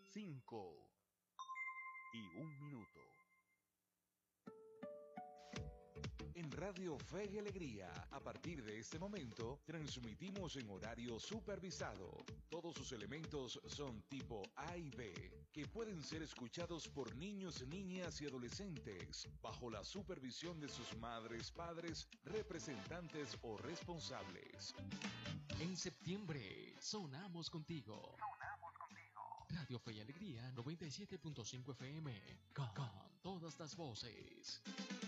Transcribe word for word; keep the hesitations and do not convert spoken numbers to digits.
cinco y un minuto. En Radio Fe y Alegría, a partir de este momento, transmitimos en horario supervisado. Todos sus elementos son tipo A y B, que pueden ser escuchados por niños, niñas y adolescentes, bajo la supervisión de sus madres, padres, representantes o responsables. En septiembre, sonamos contigo. Sonamos contigo. Radio Fe y Alegría noventa y siete punto cinco F M, con, con todas las voces.